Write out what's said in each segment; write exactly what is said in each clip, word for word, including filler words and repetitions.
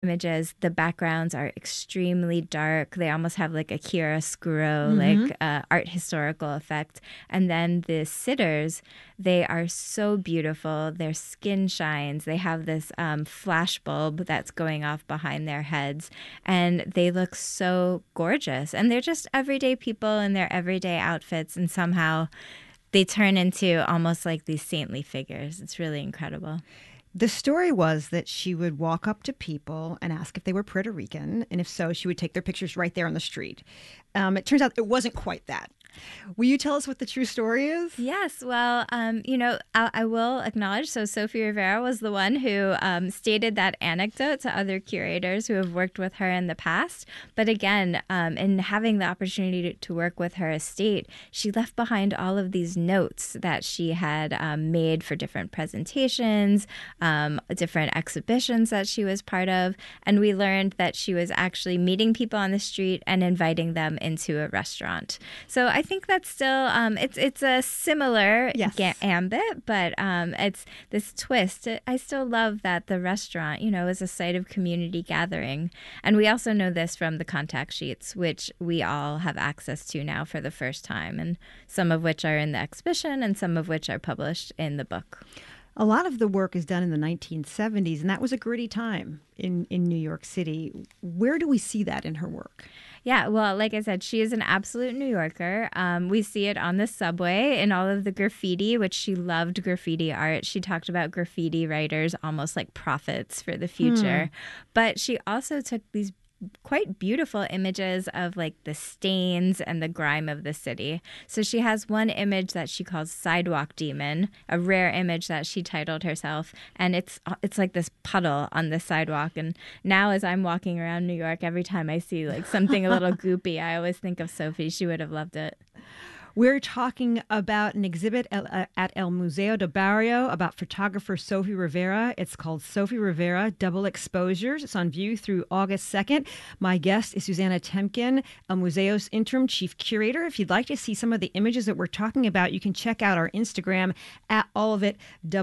images, the backgrounds are extremely dark. They almost have like a chiaroscuro, Mm-hmm. like uh, art historical effect. And then the sitters, they are so beautiful. Their skin shines. They have this um, flash bulb that's going off behind their heads. And they look so gorgeous. And they're just everyday people in their everyday outfits. And somehow they turn into almost like these saintly figures. It's really incredible. The story was that she would walk up to people and ask if they were Puerto Rican, and if so, she would take their pictures right there on the street. Um, it turns out it wasn't quite that. Will you tell us what the true story is? Yes, well, um, you know, I, I will acknowledge. So Sophie Rivera was the one who um, stated that anecdote to other curators who have worked with her in the past. But again, um, in having the opportunity to, to work with her estate, she left behind all of these notes that she had um, made for different presentations, um, different exhibitions that she was part of. And we learned that she was actually meeting people on the street and inviting them into a restaurant. So I I think that's still um, it's it's a similar Yes. ga- ambit, but um, it's this twist. I still love that the restaurant, you know, is a site of community gathering, and we also know this from the contact sheets, which we all have access to now for the first time, and some of which are in the exhibition, and some of which are published in the book. A lot of the work is done in the nineteen seventies, and that was a gritty time in, in New York City. Where do we see that in her work? Yeah, well, like I said, she is an absolute New Yorker. Um, we see it on the subway in all of the graffiti, which she loved graffiti art. She talked about graffiti writers almost like prophets for the future. Hmm. But she also took these quite beautiful images of like the stains and the grime of the city. So she has one image that she calls Sidewalk Demon, a rare image that she titled herself, and it's it's like this puddle on the sidewalk. And now as I'm walking around New York, every time I see like something a little goopy, I always think of Sophie. She would have loved it. We're talking about an exhibit at El Museo del Barrio about photographer Sophie Rivera. It's called Sophie Rivera Double Exposures. It's on view through August second. My guest is Susanna Temkin, El Museo's interim chief curator. If you'd like to see some of the images that we're talking about, you can check out our Instagram at all of it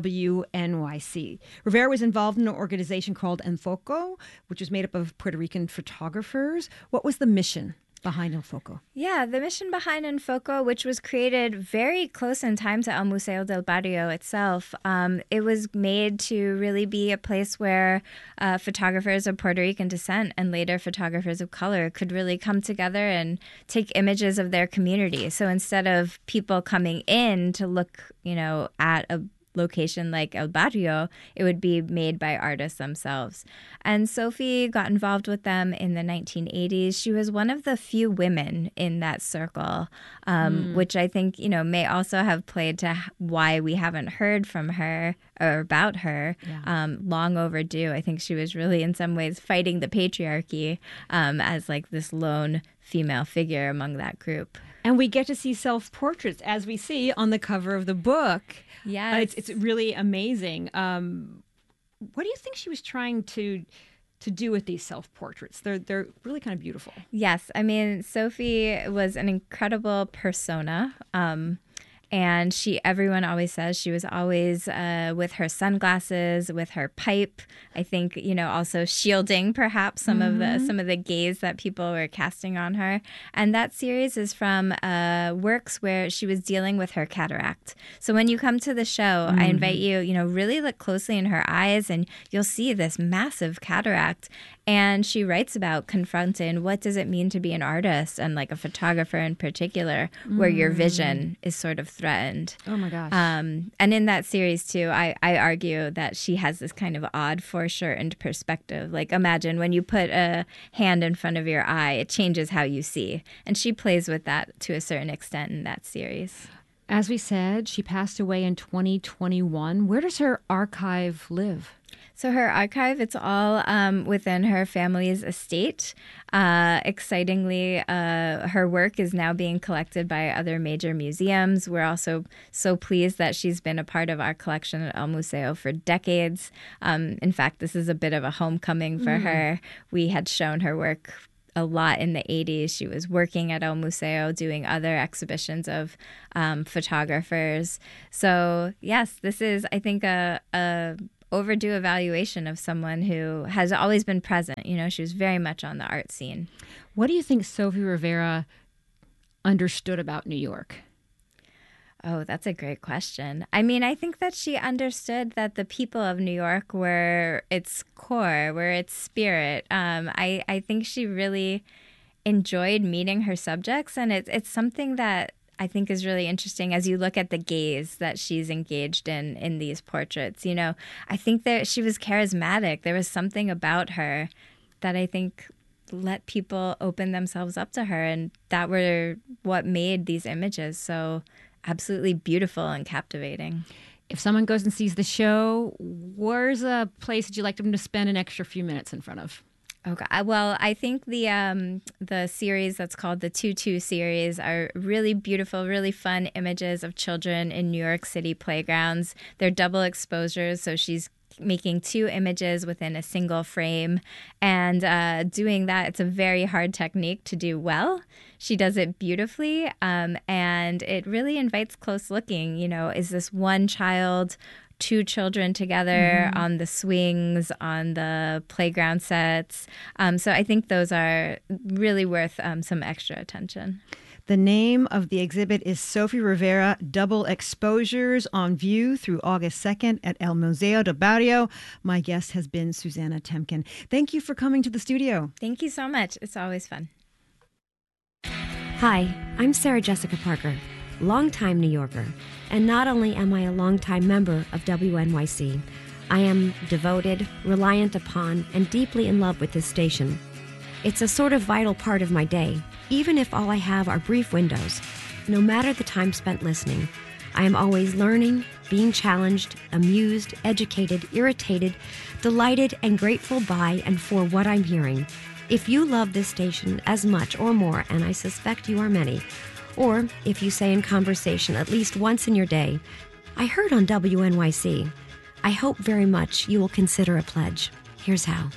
W N Y C. Rivera was involved in an organization called Enfoco, which was made up of Puerto Rican photographers. What was the mission behind Enfoco? Yeah, the mission behind Enfoco, which was created very close in time to El Museo del Barrio itself, um, it was made to really be a place where uh, photographers of Puerto Rican descent and later photographers of color could really come together and take images of their community. So instead of people coming in to look, you know, at a location like El Barrio, it would be made by artists themselves. And Sophie got involved with them in the nineteen eighties. She was one of the few women in that circle, um, mm. which I think, you know, may also have played to why we haven't heard from her or about her. Yeah. Um, long overdue. I think she was really in some ways fighting the patriarchy um, as like this lone female figure among that group. And we get to see self-portraits, as we see on the cover of the book. Yes. Uh, it's, it's really amazing. Um, what do you think she was trying to to do with these self-portraits? They're they're really kind of beautiful. Yes. I mean, Sophie was an incredible persona. Um And she, everyone always says she was always uh, with her sunglasses, with her pipe. I think, you know, also shielding perhaps some mm-hmm. of the some of the gaze that people were casting on her. And that series is from uh, works where she was dealing with her cataract. So when you come to the show, mm-hmm. I invite you, you know, really look closely in her eyes, and you'll see this massive cataract. And she writes about confronting what does it mean to be an artist and like a photographer in particular, where mm. your vision is sort of threatened. Oh my gosh. Um, and in that series too, I, I argue that she has this kind of odd foreshortened perspective. Like imagine when you put a hand in front of your eye, it changes how you see. And she plays with that to a certain extent in that series. As we said, she passed away in twenty twenty-one. Where does her archive live? So her archive, it's all um, within her family's estate. Uh, excitingly, uh, her work is now being collected by other major museums. We're also so pleased that she's been a part of our collection at El Museo for decades. Um, in fact, this is a bit of a homecoming for mm. her. We had shown her work a lot in the eighties. She was working at El Museo doing other exhibitions of um, photographers. So yes, this is, I think, a, a overdue evaluation of someone who has always been present. You know, she was very much on the art scene. What do you think Sophie Rivera understood about New York? Oh, that's a great question. I mean, I think that she understood that the people of New York were its core, were its spirit. Um, I, I think she really enjoyed meeting her subjects, and it's it's something that I think is really interesting as you look at the gaze that she's engaged in in these portraits. You know, I think that she was charismatic. There was something about her that I think let people open themselves up to her, and that were what made these images so absolutely beautiful and captivating. If someone goes and sees the show, where's a place that you'd like them to spend an extra few minutes in front of? Okay. Well, I think the um, the series that's called the Tutu series are really beautiful, really fun images of children in New York City playgrounds. They're double exposures, so she's making two images within a single frame. And uh, doing that, it's a very hard technique to do well. She does it beautifully, um, and it really invites close looking. You know, is this one child, two children together mm-hmm. on the swings, on the playground sets? Um, so I think those are really worth um, some extra attention. The name of the exhibit is Sophie Rivera, Double Exposures, on view through August second at El Museo del Barrio. My guest has been Susannah Temkin. Thank you for coming to the studio. Thank you so much. It's always fun. Hi, I'm Sarah Jessica Parker, longtime New Yorker. And not only am I a longtime member of W N Y C, I am devoted, reliant upon, and deeply in love with this station. It's a sort of vital part of my day, even if all I have are brief windows. No matter the time spent listening, I am always learning, being challenged, amused, educated, irritated, delighted, and grateful by and for what I'm hearing. If you love this station as much or more, and I suspect you are many, or if you say in conversation at least once in your day, I heard on W N Y C, I hope very much you will consider a pledge. Here's how.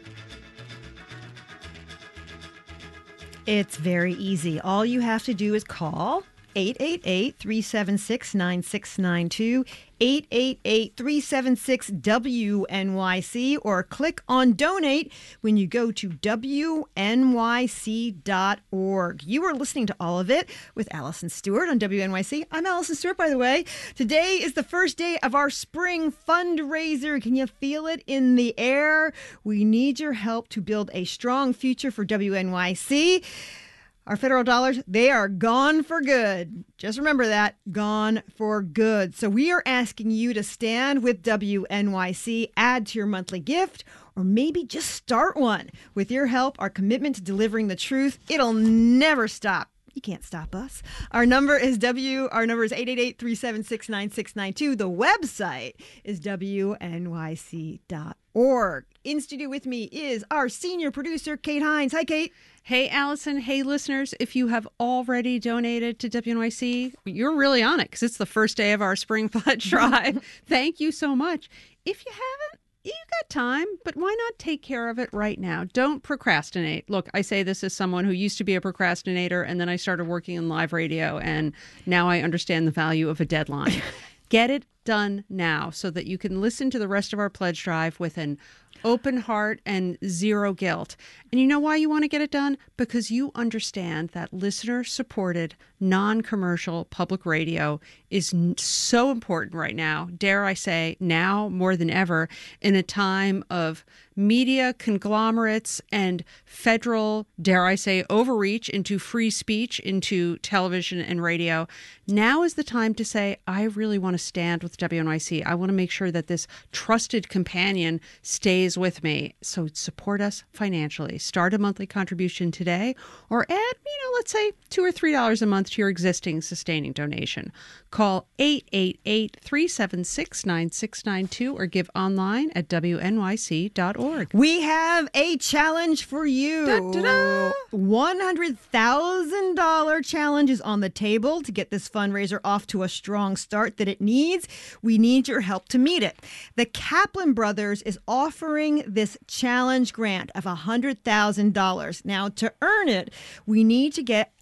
It's very easy. All you have to do is call eight eight eight, three seven six, nine six nine two, eight eight eight, three seven six, W N Y C, or click on donate when you go to W N Y C dot org. You are listening to All of It with Allison Stewart on W N Y C. I'm Allison Stewart, by the way. Today is the first day of our spring fundraiser. Can you feel it in the air? We need your help to build a strong future for W N Y C. Our federal dollars, they are gone for good. Just remember that, gone for good. So we are asking you to stand with W N Y C, add to your monthly gift, or maybe just start one. With your help, our commitment to delivering the truth, it'll never stop. You can't stop us. Our number is W. Our number is eight eight eight, three seven six, nine six nine two. The website is W N Y C dot org. In studio with me is our senior producer, Kate Hines. Hi, Kate. Hey, Allison. Hey, listeners. If you have already donated to W N Y C, you're really on it because it's the first day of our spring pledge drive. Thank you so much. If you haven't, you got time, but why not take care of it right now? Don't procrastinate. Look, I say this as someone who used to be a procrastinator, and then I started working in live radio, and now I understand the value of a deadline. Get it done now so that you can listen to the rest of our pledge drive with an open heart and zero guilt. And you know why you want to get it done? Because you understand that listener-supported, non-commercial public radio is so important right now, dare I say, now more than ever, in a time of media conglomerates and federal, dare I say, overreach into free speech, into television and radio. Now is the time to say, I really want to stand with W N Y C. I want to make sure that this trusted companion stays with me. So support us financially. Start a monthly contribution today, or add, you know, let's say two or three dollars a month to your existing sustaining donation. Call eight eight eight, three seven six, nine six nine two or give online at W N Y C dot org. We have a challenge for you. Da-da-da. one hundred thousand dollars challenge is on the table to get this fundraiser off to a strong start that it needs. We need your help to meet it. The Kaplan Brothers is offering this challenge grant of one hundred thousand dollars. Now, to earn it, we need to get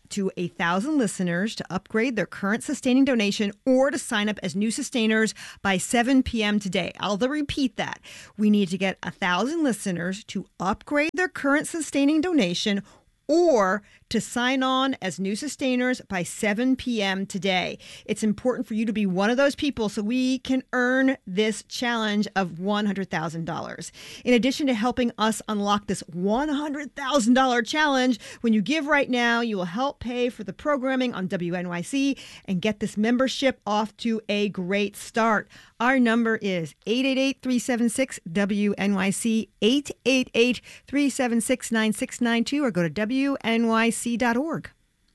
to a thousand listeners to upgrade their current sustaining donation or to sign up as new sustainers by seven p.m. today. I'll repeat that. We need to get a thousand listeners to upgrade their current sustaining donation or to sign on as new sustainers by seven p.m. today. It's important for you to be one of those people so we can earn this challenge of one hundred thousand dollars. In addition to helping us unlock this one hundred thousand dollars challenge, when you give right now, you will help pay for the programming on W N Y C and get this membership off to a great start. Our number is eight eight eight, three seven six, W N Y C, eight eight eight, three seven six, nine six nine two, or go to W N Y C dot org.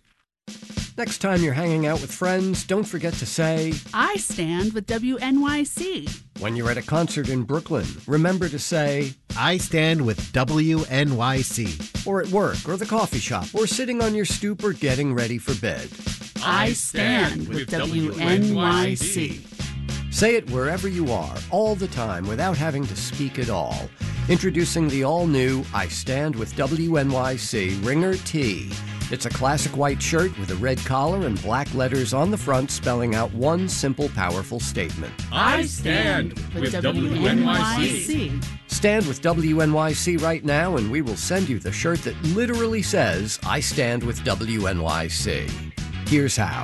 Next time you're hanging out with friends, don't forget to say, I stand with W N Y C. When you're at a concert in Brooklyn, remember to say, I stand with W N Y C. Or at work, or the coffee shop, or sitting on your stoop, or getting ready for bed. I stand with W N Y C. Say it wherever you are, all the time, without having to speak at all. Introducing the all-new I Stand with W N Y C Ringer Tee. It's a classic white shirt with a red collar and black letters on the front spelling out one simple, powerful statement. I stand with W N Y C. Stand with W N Y C right now, and we will send you the shirt that literally says, I stand with W N Y C. Here's how.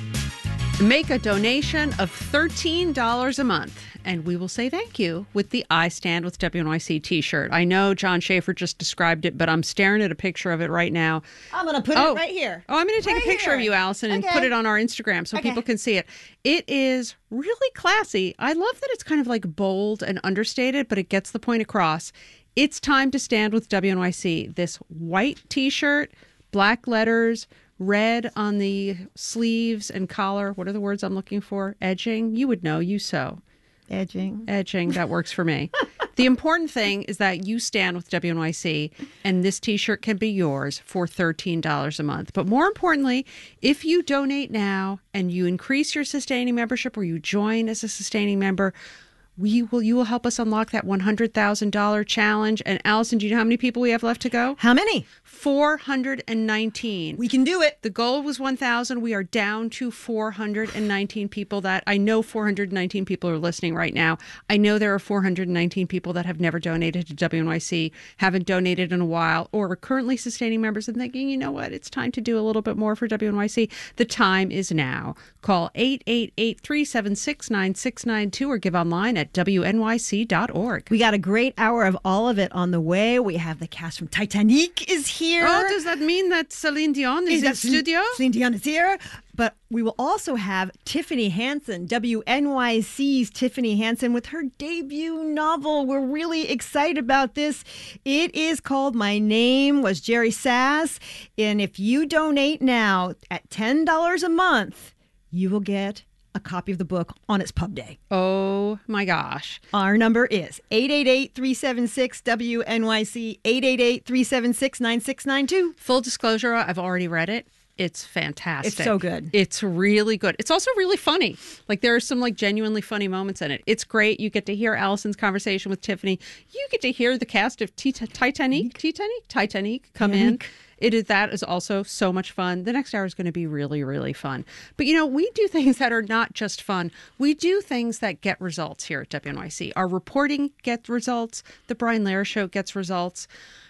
Make a donation of thirteen dollars a month, and we will say thank you with the I Stand with W N Y C t-shirt. I know John Schaefer just described it, but I'm staring at a picture of it right now. I'm going to put oh. it right here. Oh, I'm going to take right a picture here. of you, Allison, and okay. put it on our Instagram so okay. people can see it. It is really classy. I love that it's kind of like bold and understated, but it gets the point across. It's time to stand with W N Y C. This white t-shirt, black letters, red on the sleeves and collar. What are the words I'm looking for? Edging? You would know. You sew. Edging. Edging. That works for me. The important thing is that you stand with W N Y C, and this t-shirt can be yours for thirteen dollars a month. But more importantly, if you donate now and you increase your sustaining membership or you join as a sustaining member, we will you will help us unlock that one hundred thousand dollars challenge. And Allison, do you know how many people we have left to go? How many? four hundred nineteen. We can do it. The goal was one thousand. We are down to four hundred nineteen people. That I know four hundred nineteen people are listening right now. I know there are four hundred nineteen people that have never donated to W N Y C, haven't donated in a while, or are currently sustaining members and thinking, you know what, it's time to do a little bit more for W N Y C. The time is now. Call eight eight eight, three seven six, nine six nine two or give online at W N Y C dot org. We got a great hour of all of it on the way. We have the cast from Titanic is here. Oh, does that mean that Celine Dion is, is in studio? Celine Dion is here. But we will also have Tiffany Hansen, W N Y C's Tiffany Hansen, with her debut novel. We're really excited about this. It is called My Name Was Jerry Sass. And if you donate now at ten dollars a month, you will get a copy of the book on its pub day. Oh my gosh. Our number is eight eight eight, three seven six, W N Y C, eight eight eight, three seven six, nine six nine two. Full disclosure, I've already read it. It's fantastic. It's so good. It's really good. It's also really funny. Like there are some like genuinely funny moments in it. It's great. You get to hear Allison's conversation with Tiffany. You get to hear the cast of Titanic, Titanic, Titanic come in. It is that is also so much fun. The next hour is going to be really, really fun. But, you know, we do things that are not just fun. We do things that get results here at W N Y C. Our reporting gets results. The Brian Lehrer Show gets results.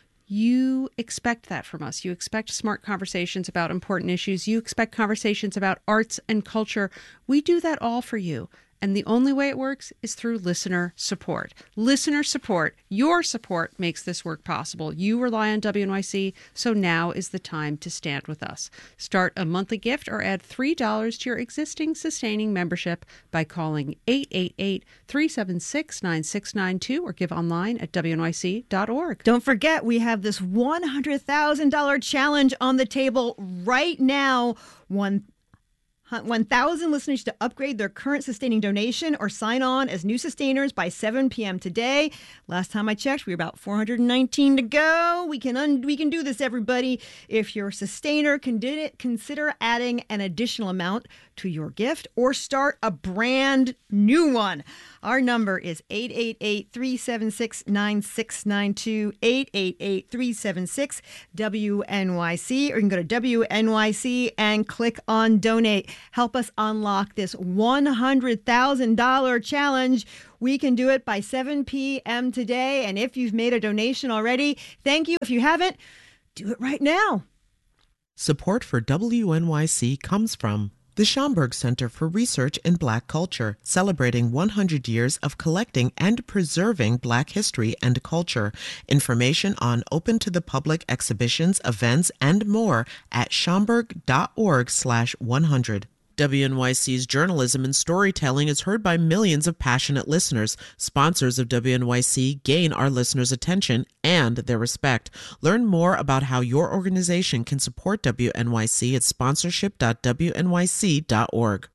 You expect that from us. You expect smart conversations about important issues. You expect conversations about arts and culture. We do that all for you. And the only way it works is through listener support. Listener support, your support makes this work possible. You rely on W N Y C, so now is the time to stand with us. Start a monthly gift or add three dollars to your existing sustaining membership by calling eight eight eight, three seven six, nine six nine two or give online at W N Y C dot org. Don't forget, we have this one hundred thousand dollars challenge on the table right now. One one thousand listeners to upgrade their current sustaining donation or sign on as new sustainers by seven p.m. today. Last time I checked, we were about four hundred nineteen to go. We can un- we can do this, everybody. If you're a sustainer, consider adding an additional amount to your gift or start a brand new one. Our number is eight eight eight, three seven six, nine six nine two, eight eight eight, three seven six, W N Y C, or you can go to W N Y C and click on donate. Help us unlock this one hundred thousand dollars challenge. We can do it by seven p.m. today. And if you've made a donation already, thank you. If you haven't, do it right now. Support for W N Y C comes from the Schomburg Center for Research in Black Culture, celebrating one hundred years of collecting and preserving Black history and culture. Information on open to the public exhibitions, events, and more at schomburg.org slash 100. W N Y C's journalism and storytelling is heard by millions of passionate listeners. Sponsors of W N Y C gain our listeners' attention and their respect. Learn more about how your organization can support W N Y C at sponsorship dot w n y c dot org.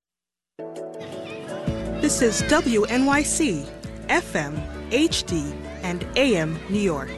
This is W N Y C, F M, H D, and A M New York.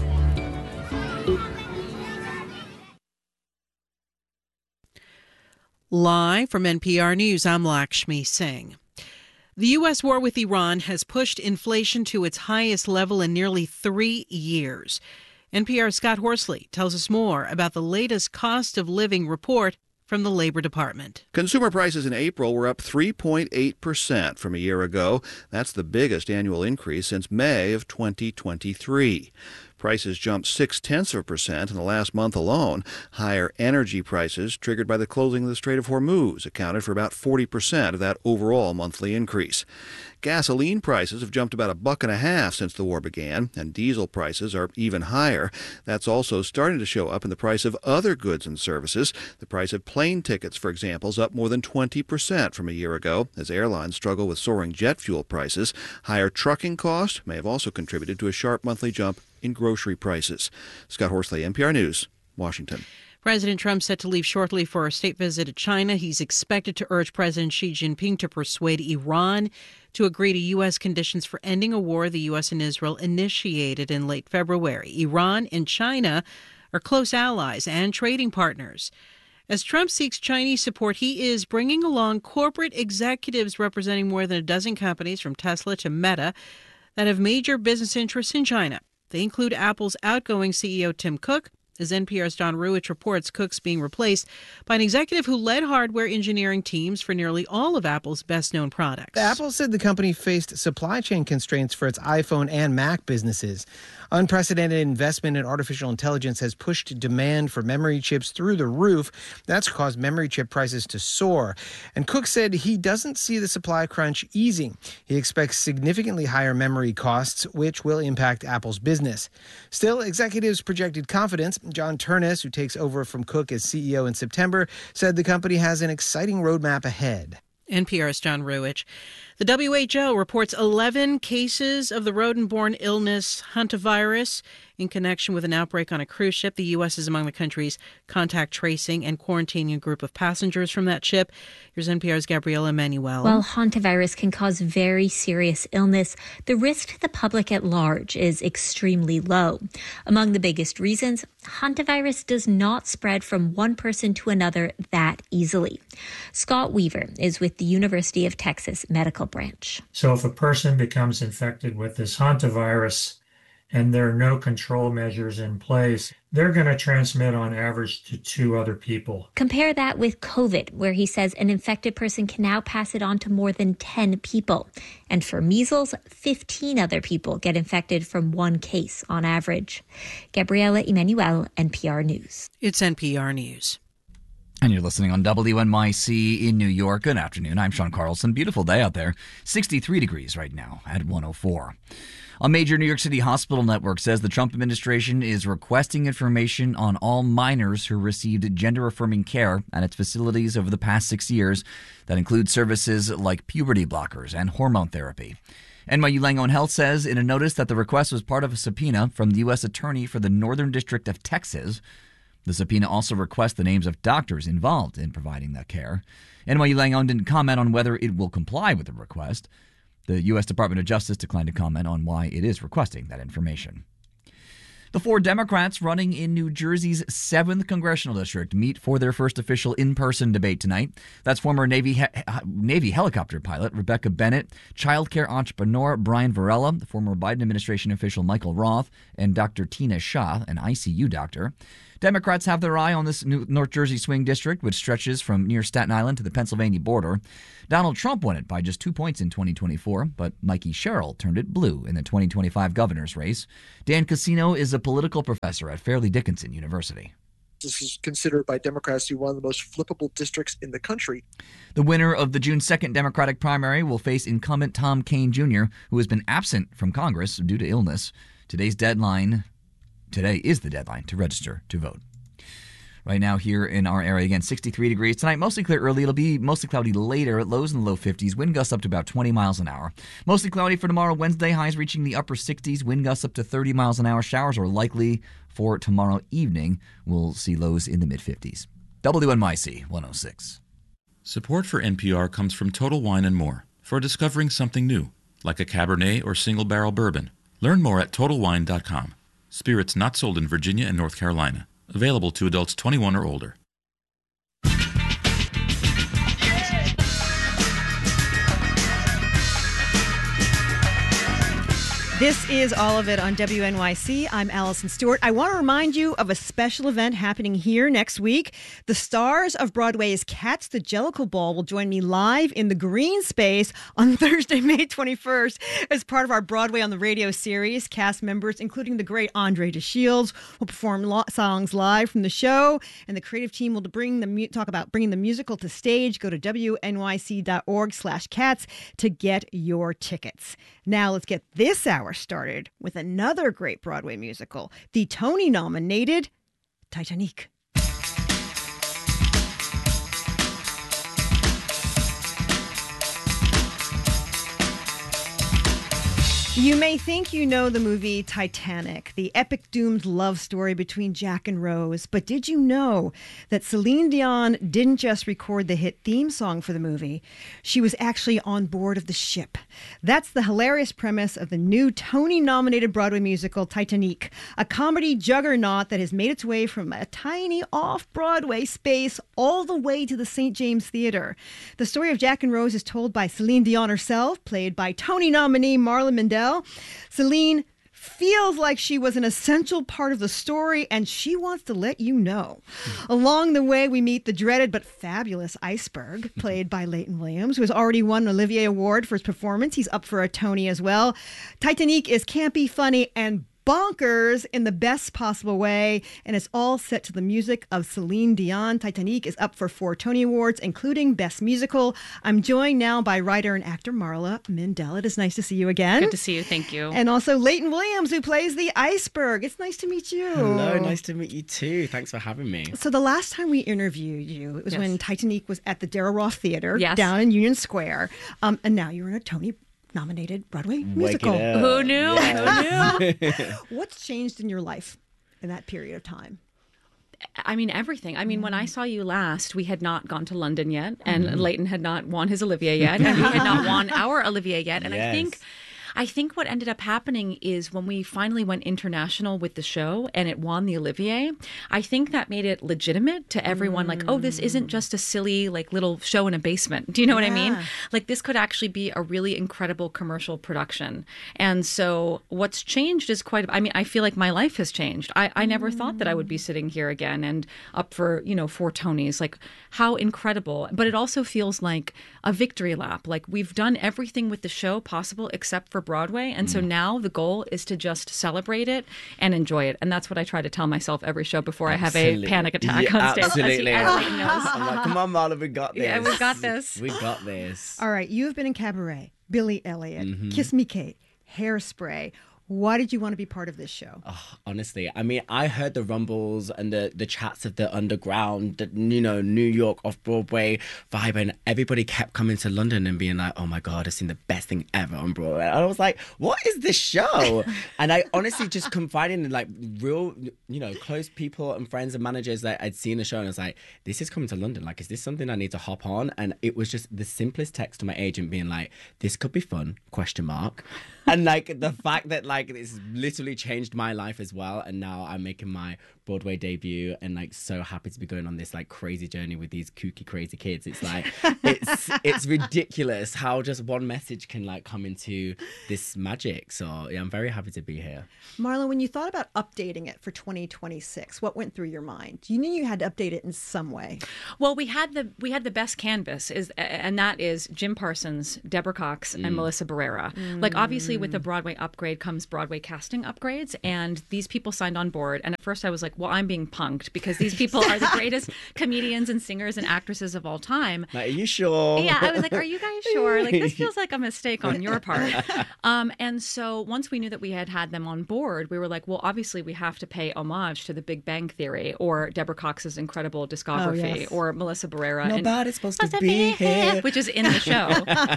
Live from N P R News, I'm Lakshmi Singh. The U S war with Iran has pushed inflation to its highest level in nearly three years. N P R's Scott Horsley tells us more about the latest cost of living report from the Labor Department. Consumer prices in April were up three point eight percent from a year ago. That's the biggest annual increase since May of twenty twenty-three. Prices jumped six-tenths of a percent in the last month alone. Higher energy prices, triggered by the closing of the Strait of Hormuz, accounted for about forty percent of that overall monthly increase. Gasoline prices have jumped about a buck and a half since the war began, and diesel prices are even higher. That's also starting to show up in the price of other goods and services. The price of plane tickets, for example, is up more than twenty percent from a year ago as airlines struggle with soaring jet fuel prices. Higher trucking costs may have also contributed to a sharp monthly jump in grocery prices. Scott Horsley, N P R News, Washington. President Trump set to leave shortly for a state visit to China. He's expected to urge President Xi Jinping to persuade Iran to agree to U S conditions for ending a war the U S and Israel initiated in late February. Iran and China are close allies and trading partners. As Trump seeks Chinese support, he is bringing along corporate executives representing more than a dozen companies from Tesla to Meta that have major business interests in China. They include Apple's outgoing C E O Tim Cook. As N P R's Don Ruwitch reports, Cook's being replaced by an executive who led hardware engineering teams for nearly all of Apple's best-known products. Apple said the company faced supply chain constraints for its iPhone and Mac businesses. Unprecedented investment in artificial intelligence has pushed demand for memory chips through the roof. That's caused memory chip prices to soar. And Cook said he doesn't see the supply crunch easing. He expects significantly higher memory costs, which will impact Apple's business. Still, executives projected confidence. John Turnus, who takes over from Cook as C E O in September, said the company has an exciting roadmap ahead. N P R's John Ruwitch. The W H O reports eleven cases of the rodent-borne illness hantavirus in connection with an outbreak on a cruise ship. The U S is among the countries contact tracing and quarantining a group of passengers from that ship. Here's N P R's Gabriela Emanuel. While hantavirus can cause very serious illness, the risk to the public at large is extremely low. Among the biggest reasons, hantavirus does not spread from one person to another that easily. Scott Weaver is with the University of Texas Medical Branch. So if a person becomes infected with this hantavirus and there are no control measures in place, they're going to transmit on average to two other people. Compare that with COVID, where he says an infected person can now pass it on to more than ten people. And for measles, fifteen other people get infected from one case on average. Gabriela Emanuel, N P R News. It's N P R News. And you're listening on W N Y C in New York. Good afternoon. I'm Sean Carlson. Beautiful day out there. sixty-three degrees right now at one oh four. A major New York City hospital network says the Trump administration is requesting information on all minors who received gender-affirming care at its facilities over the past six years. That includes services like puberty blockers and hormone therapy. N Y U Langone Health says in a notice that the request was part of a subpoena from the U S Attorney for the Northern District of Texas. The subpoena also requests the names of doctors involved in providing that care. N Y U Langone didn't comment on whether it will comply with the request. The U S Department of Justice declined to comment on why it is requesting that information. The four Democrats running in New Jersey's seventh Congressional District meet for their first official in-person debate tonight. That's former Navy he- Navy helicopter pilot Rebecca Bennett, childcare entrepreneur Brian Varela, the former Biden administration official Michael Roth, and Doctor Tina Shah, an I C U doctor. Democrats have their eye on this new North Jersey swing district, which stretches from near Staten Island to the Pennsylvania border. Donald Trump won it by just two points in twenty twenty-four, but Mikey Sherrill turned it blue in the twenty twenty-five governor's race. Dan Cassino is a political professor at Fairleigh Dickinson University. This is considered by Democrats to be one of the most flippable districts in the country. The winner of the June second Democratic primary will face incumbent Tom Kean Junior, who has been absent from Congress due to illness. Today's deadline, today is the deadline to register to vote. Right now here in our area, again, sixty-three degrees. Tonight, mostly clear early. It'll be mostly cloudy later, lows in the low fifties. Wind gusts up to about twenty miles an hour. Mostly cloudy for tomorrow, Wednesday. Highs reaching the upper sixties. Wind gusts up to thirty miles an hour. Showers are likely for tomorrow evening. We'll see lows in the mid-fifties. W N Y C one oh six. Support for N P R comes from Total Wine and More for discovering something new, like a Cabernet or single-barrel bourbon. Learn more at total wine dot com. Spirits not sold in Virginia and North Carolina. Available to adults twenty-one or older. This is All of It on W N Y C. I'm Allison Stewart. I want to remind you of a special event happening here next week. The stars of Broadway's Cats the Jellicle Ball will join me live in the Green Space on Thursday, May twenty-first, as part of our Broadway on the Radio series. Cast members, including the great Andre DeShields, will perform lo- songs live from the show, and the creative team will bring the mu- talk about bringing the musical to stage. Go to W N Y C dot org slash cats to get your tickets. Now let's get this hour started with another great Broadway musical, the Tony-nominated Titanic. You may think you know the movie Titanic, the epic doomed love story between Jack and Rose, but did you know that Celine Dion didn't just record the hit theme song for the movie? She was actually on board of the ship. That's the hilarious premise of the new Tony-nominated Broadway musical Titanic, a comedy juggernaut that has made its way from a tiny off-Broadway space all the way to the Saint James Theater. The story of Jack and Rose is told by Celine Dion herself, played by Tony nominee Marla Mendel. Celine feels like she was an essential part of the story, and she wants to let you know. Mm-hmm. Along the way, we meet the dreaded but fabulous Iceberg, played by Leighton Williams, who has already won an Olivier Award for his performance. He's up for a Tony as well. Titanic is campy, funny, and bonkers in the best possible way, and it's all set to the music of Celine Dion. Titanic is up for four Tony Awards, including Best Musical. I'm joined now by writer and actor Marla Mendel. It is nice to see you again. Good to see you. Thank you. And also Leighton Williams, who plays the Iceberg. It's nice to meet you. Hello, nice to meet you too. Thanks for having me. So the last time we interviewed you, it was yes. when Titanic was at the Darrell Roth Theater yes. down in Union Square, um, and now you're in a Tony nominated Broadway musical. Who knew? Yeah. Who knew? What's changed in your life in that period of time? I mean, everything. I mean, mm. when I saw you last, we had not gone to London yet, and mm. Leighton had not won his Olivier yet, and we had not won our Olivier yet. And yes. I think I think what ended up happening is when we finally went international with the show and it won the Olivier, I think that made it legitimate to everyone. Mm. Like, oh, this isn't just a silly, like, little show in a basement. Do you know yeah. what I mean? Like, this could actually be a really incredible commercial production. And so what's changed is quite, I mean, I feel like my life has changed. I, I never mm. thought that I would be sitting here again and up for, you know, four Tonys. Like, how incredible. But it also feels like a victory lap. Like, we've done everything with the show possible except for Broadway. And mm. so now the goal is to just celebrate it and enjoy it. And that's what I try to tell myself every show before absolutely. I have a panic attack yeah, on stage. Absolutely. As, as knows. I'm like, come on, Marla, we got this. Yeah, we got this. We got this. All right. You've been in Cabaret, Billy Elliot, mm-hmm. Kiss Me Kate, Hairspray. Why did you want to be part of this show? Oh, honestly, I mean, I heard the rumbles and the, the chats of the underground, the, you know, New York off-Broadway vibe, and everybody kept coming to London and being like, oh my God, I've seen the best thing ever on Broadway. And I was like, what is this show? And I honestly just confided in like real, you know, close people and friends and managers that I'd seen the show, and I was like, this is coming to London. Like, is this something I need to hop on? And it was just the simplest text to my agent being like, this could be fun, question mark. And like the fact that like it's literally changed my life as well. And now I'm making my Broadway debut and like so happy to be going on this like crazy journey with these kooky, crazy kids. It's like, it's it's ridiculous how just one message can like come into this magic. So yeah, I'm very happy to be here. Marla, when you thought about updating it for twenty twenty-six, what went through your mind? You knew you had to update it in some way. Well, we had the we had the best canvas, is and that is Jim Parsons, Deborah Cox, and Mm. Melissa Barrera. Mm. Like obviously with the Broadway upgrade comes Broadway casting upgrades, and these people signed on board. And at first I was like, well, I'm being punked because these people are the greatest comedians and singers and actresses of all time. Like, are you sure? Yeah, I was like, are you guys sure? Like, this feels like a mistake on your part. Um, and so once we knew that we had had them on board, we were like, well, obviously we have to pay homage to The Big Bang Theory or Deborah Cox's incredible discography, Oh, yes. or Melissa Barrera. Nobody's supposed to Supposed be here. which is in the show.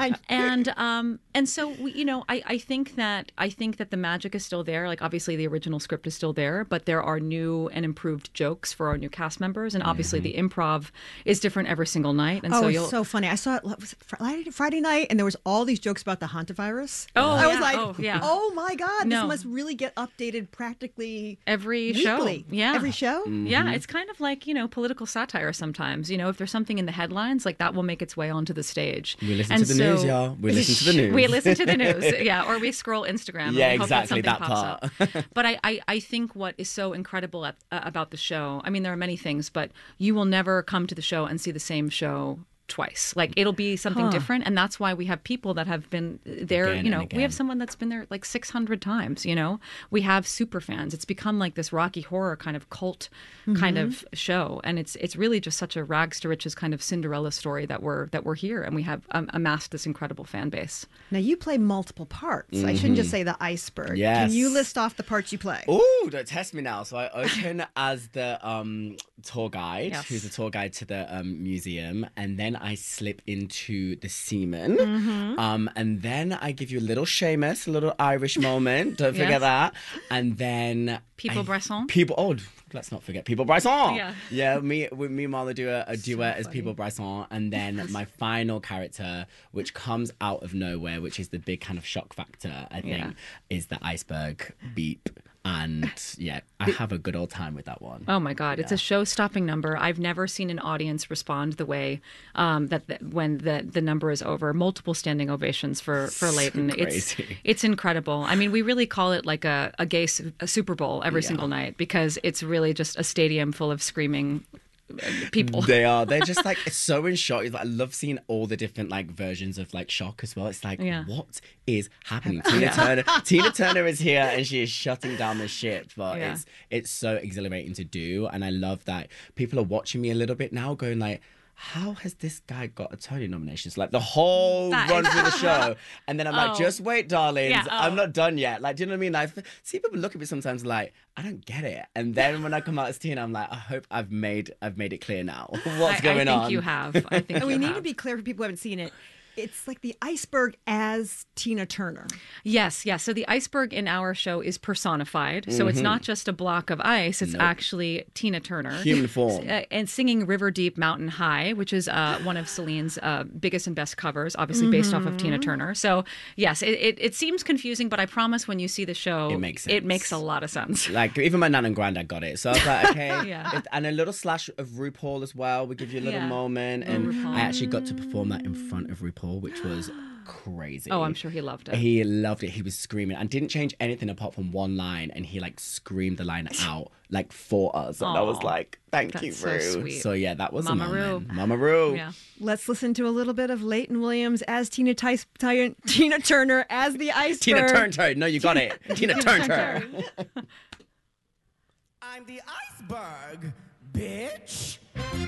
and um, and so we, you know, I, I think that I think that the magic is still there. Like obviously the original script is still there, but there are new and improved jokes for our new cast members, and obviously the improv is different every single night. And oh, so it's you'll so funny. I saw it, was it Friday, Friday night, and there was all these jokes about the hantavirus. Oh, I was yeah. like, Oh, yeah. oh my God, No. this must really get updated practically every weekly. show. Yeah. Every show? Yeah, it's kind of like, you know, political satire sometimes. You know, if there's something in the headlines, like that will make its way onto the stage. We listen And to the so- news, y'all. We listen to the news. We listen to the news, yeah, or we scroll Instagram. And Yeah, we hope exactly, that, something that pops part. Up. But I, I, I think what is so incredible at, uh, about the show, I mean, there are many things, but you will never come to the show and see the same show twice. Like it'll be something Huh. different, and that's why we have people that have been there. Again you know, and we have again. someone that's been there like six hundred times. You know, we have super fans. It's become like this Rocky Horror kind of cult kind Mhm. of show, and it's it's really just such a rags to riches kind of Cinderella story that we're that we're here, and we have um, amassed this incredible fan base. Now, you play multiple parts. I shouldn't just Mhm. say the iceberg. Yes. Can you list off the parts you play? Ooh, don't test me now. So I open as the um, tour guide, Yes. who's the tour guide to the um, museum, and then I slip into the seaman, Mhm. um, and then I give you a little Seamus, a little Irish moment. Don't forget Yes. that. And then People I- Bresson. People. Oh, let's not forget People Bresson. Yeah. yeah. Me, with me, and Marla do a, a duet as People Bresson, and then my final character, which comes out of nowhere, which is the big kind of shock factor. I think Yeah. is the iceberg beep. And yeah, I have a good old time with that one. Oh my God, it's a show-stopping number. I've never seen an audience respond the way um, that the, when the the number is over. Multiple standing ovations for for So Leighton. It's crazy. it's incredible. I mean, we really call it like a a gay su- a Super Bowl every Yeah. single night because it's really just a stadium full of screaming uh, people. They are. They're just like so in shock. It's like, I love seeing all the different like versions of like shock as well. It's like, Yeah. what is happening? Tina Yeah. Turner. Tina Turner is here and she is shutting down the ship. But Yeah. it's it's so exhilarating to do, and I love that people are watching me a little bit now, going like, how has this guy got a Tony nomination? It's like the whole That run is- through the show. And then I'm like, Oh. just wait, darlings. Yeah, I'm oh. not done yet. Like, do you know what I mean? Like, see people look at me sometimes like, I don't get it. And then when I come out as Tina, I'm like, I hope I've made I've made it clear now. What's I, going I think on? you have. I think And we you need have. to be clear for people who haven't seen it. It's like the iceberg as Tina Turner. Yes, yes. So the iceberg in our show is personified. So it's Mhm. not just a block of ice, it's Nope. actually Tina Turner. Human form. Uh, and singing River Deep Mountain High, which is uh, one of Celine's uh, biggest and best covers, obviously based off of Tina Mm-hmm. Turner. So yes, it, it, it seems confusing, but I promise when you see the show, It makes It sense. makes a lot of sense. Like, even my nan and granddad got it. So I was like, okay. Yeah. It- and a little slash of RuPaul as well. We give you a little Yeah. moment. Oh, And RuPaul. I actually got to perform that in front of RuPaul, which was crazy. Oh, I'm sure he loved it. He loved it. He was screaming and didn't change anything apart from one line. And he like screamed the line out like for us. And I was Aw, like, thank that's you, so Ru. sweet. So yeah, that was Mama a Ru. moment. Mama Ru. Yeah. Let's listen to a little bit of Leighton Williams as Tina Tice, Ty- Tina Turner as the iceberg. Tina Turner. No, you got it. Tina Turner. I'm the iceberg, bitch.